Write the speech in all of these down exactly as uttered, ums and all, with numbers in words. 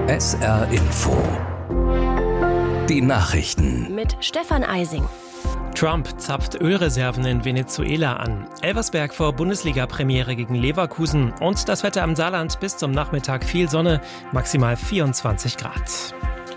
S R Info. Die Nachrichten. Mit Stefan Eising. Trump zapft Ölreserven in Venezuela an. Elversberg vor Bundesliga-Premiere gegen Leverkusen. Und das Wetter am Saarland bis zum Nachmittag viel Sonne, maximal vierundzwanzig Grad.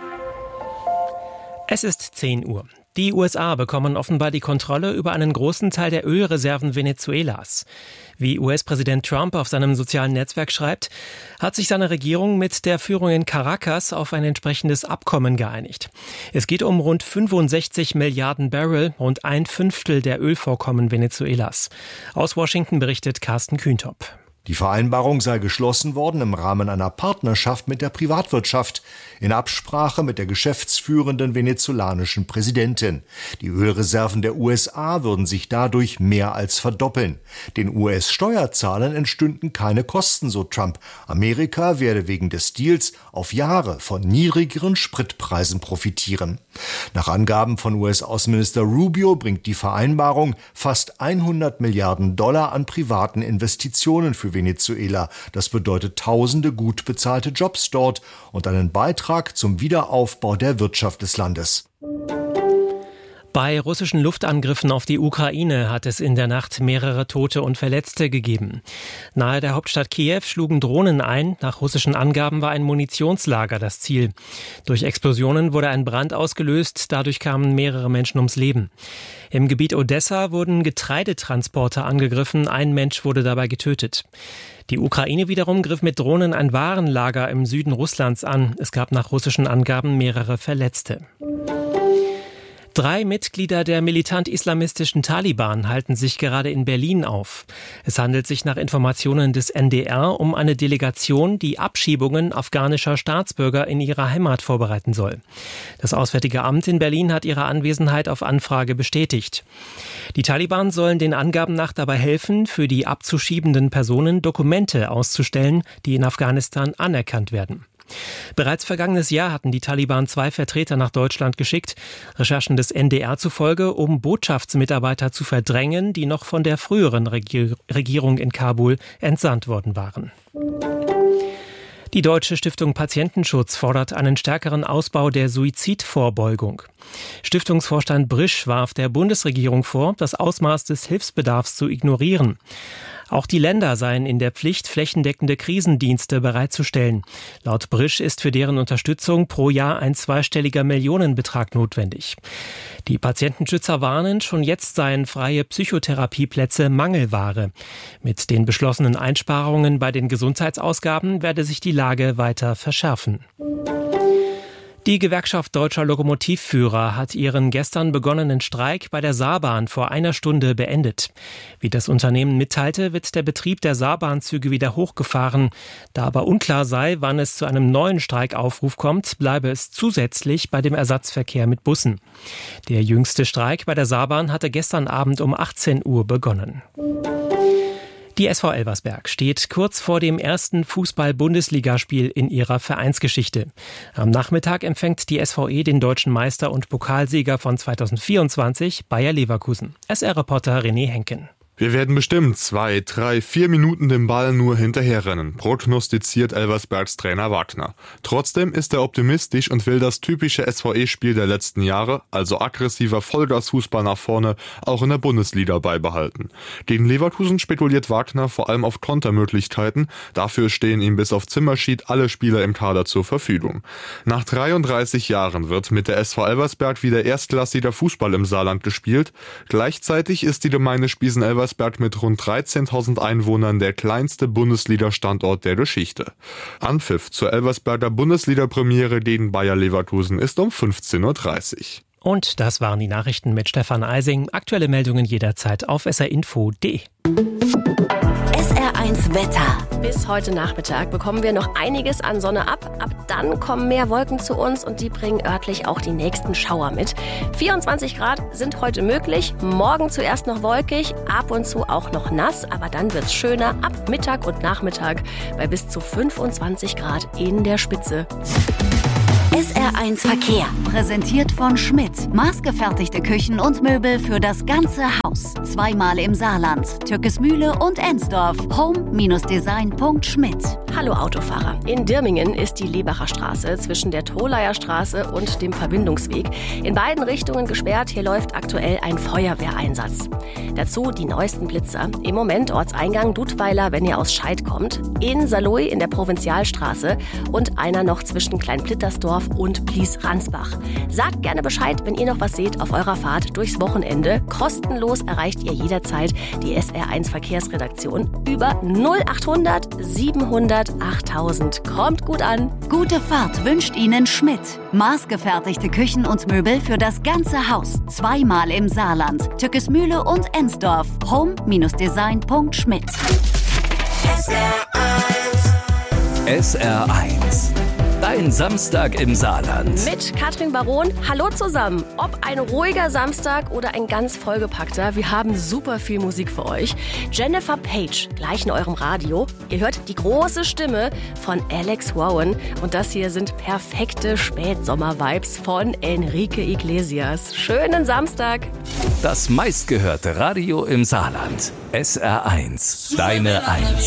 Es ist zehn Uhr. Die U S A bekommen offenbar die Kontrolle über einen großen Teil der Ölreserven Venezuelas. Wie U S-Präsident Trump auf seinem sozialen Netzwerk schreibt, hat sich seine Regierung mit der Führung in Caracas auf ein entsprechendes Abkommen geeinigt. Es geht um rund fünfundsechzig Milliarden Barrel, rund ein Fünftel der Ölvorkommen Venezuelas. Aus Washington berichtet Carsten Kühntop. Die Vereinbarung sei geschlossen worden im Rahmen einer Partnerschaft mit der Privatwirtschaft, in Absprache mit der geschäftsführenden venezolanischen Präsidentin. Die Ölreserven der U S A würden sich dadurch mehr als verdoppeln. Den U S-Steuerzahlern entstünden keine Kosten, so Trump. Amerika werde wegen des Deals auf Jahre von niedrigeren Spritpreisen profitieren. Nach Angaben von U S-Außenminister Rubio bringt die Vereinbarung fast hundert Milliarden Dollar an privaten Investitionen für Venezuela. Das bedeutet tausende gut bezahlte Jobs dort und einen Beitrag zum Wiederaufbau der Wirtschaft des Landes. Bei russischen Luftangriffen auf die Ukraine hat es in der Nacht mehrere Tote und Verletzte gegeben. Nahe der Hauptstadt Kiew schlugen Drohnen ein. Nach russischen Angaben war ein Munitionslager das Ziel. Durch Explosionen wurde ein Brand ausgelöst. Dadurch kamen mehrere Menschen ums Leben. Im Gebiet Odessa wurden Getreidetransporter angegriffen. Ein Mensch wurde dabei getötet. Die Ukraine wiederum griff mit Drohnen ein Warenlager im Süden Russlands an. Es gab nach russischen Angaben mehrere Verletzte. Drei Mitglieder der militant-islamistischen Taliban halten sich gerade in Berlin auf. Es handelt sich nach Informationen des N D R um eine Delegation, die Abschiebungen afghanischer Staatsbürger in ihrer Heimat vorbereiten soll. Das Auswärtige Amt in Berlin hat ihre Anwesenheit auf Anfrage bestätigt. Die Taliban sollen den Angaben nach dabei helfen, für die abzuschiebenden Personen Dokumente auszustellen, die in Afghanistan anerkannt werden. Bereits vergangenes Jahr hatten die Taliban zwei Vertreter nach Deutschland geschickt, Recherchen des N D R zufolge, um Botschaftsmitarbeiter zu verdrängen, die noch von der früheren Regier- Regierung in Kabul entsandt worden waren. Die Deutsche Stiftung Patientenschutz fordert einen stärkeren Ausbau der Suizidvorbeugung. Stiftungsvorstand Brisch warf der Bundesregierung vor, das Ausmaß des Hilfsbedarfs zu ignorieren. Auch die Länder seien in der Pflicht, flächendeckende Krisendienste bereitzustellen. Laut Brisch ist für deren Unterstützung pro Jahr ein zweistelliger Millionenbetrag notwendig. Die Patientenschützer warnen, schon jetzt seien freie Psychotherapieplätze Mangelware. Mit den beschlossenen Einsparungen bei den Gesundheitsausgaben werde sich die Lage weiter verschärfen. Die Gewerkschaft Deutscher Lokomotivführer hat ihren gestern begonnenen Streik bei der Saarbahn vor einer Stunde beendet. Wie das Unternehmen mitteilte, wird der Betrieb der Saarbahnzüge wieder hochgefahren. Da aber unklar sei, wann es zu einem neuen Streikaufruf kommt, bleibe es zusätzlich bei dem Ersatzverkehr mit Bussen. Der jüngste Streik bei der Saarbahn hatte gestern Abend um achtzehn Uhr begonnen. Die S V Elversberg steht kurz vor dem ersten Fußball-Bundesligaspiel in ihrer Vereinsgeschichte. Am Nachmittag empfängt die S V E den deutschen Meister und Pokalsieger von zweitausendvierundzwanzig, Bayer Leverkusen. S R-Reporter René Henken. Wir werden bestimmt zwei, drei, vier Minuten dem Ball nur hinterherrennen, prognostiziert Elversbergs Trainer Wagner. Trotzdem ist er optimistisch und will das typische S V E-Spiel der letzten Jahre, also aggressiver Vollgasfußball nach vorne, auch in der Bundesliga beibehalten. Gegen Leverkusen spekuliert Wagner vor allem auf Kontermöglichkeiten, dafür stehen ihm bis auf Zimmerschied alle Spieler im Kader zur Verfügung. Nach dreiunddreißig Jahren wird mit der S V Elversberg wieder erstklassiger Fußball im Saarland gespielt. Gleichzeitig ist die Gemeinde Spiesen-Elversberg mit rund dreizehntausend Einwohnern der kleinste Bundesliga-Standort der Geschichte. Anpfiff zur Elversberger Bundesliga-Premiere gegen Bayer Leverkusen ist um fünfzehn Uhr dreißig. Und das waren die Nachrichten mit Stefan Eising. Aktuelle Meldungen jederzeit auf s r info punkt d e. S R eins Wetter. Bis heute Nachmittag bekommen wir noch einiges an Sonne ab. Ab dann kommen mehr Wolken zu uns und die bringen örtlich auch die nächsten Schauer mit. vierundzwanzig Grad sind heute möglich. Morgen zuerst noch wolkig, ab und zu auch noch nass. Aber dann wird's schöner ab Mittag und Nachmittag bei bis zu fünfundzwanzig Grad in der Spitze. S R eins Verkehr, präsentiert von Schmidt. Maßgefertigte Küchen und Möbel für das ganze Haus. Zweimal im Saarland, Türkismühle und Ensdorf. home Bindestrich design Punkt schmidt. Hallo Autofahrer. In Dirmingen ist die Lebacher Straße zwischen der Tholaier Straße und dem Verbindungsweg in beiden Richtungen gesperrt. Hier läuft aktuell ein Feuerwehreinsatz. Dazu die neuesten Blitzer. Im Moment Ortseingang Dudweiler, wenn ihr aus Scheid kommt, in Saarlouis in der Provinzialstraße und einer noch zwischen Kleinplittersdorf und Blies-Ransbach. Sagt gerne Bescheid, wenn ihr noch was seht auf eurer Fahrt durchs Wochenende. Kostenlos erreicht ihr jederzeit die S R eins Verkehrsredaktion über null achthundert siebenhundert achttausend. Kommt gut an. Gute Fahrt wünscht Ihnen Schmidt. Maßgefertigte Küchen und Möbel für das ganze Haus. Zweimal im Saarland. Tückesmühle und Ensdorf. home design punkt schmidt. S R eins. Dein Samstag im Saarland. Mit Katrin Baron. Hallo zusammen. Ob ein ruhiger Samstag oder ein ganz vollgepackter, wir haben super viel Musik für euch. Jennifer Page, gleich in eurem Radio. Ihr hört die große Stimme von Alex Warren. Und das hier sind perfekte Spätsommer-Vibes von Enrique Iglesias. Schönen Samstag. Das meistgehörte Radio im Saarland. S R eins. Deine eins.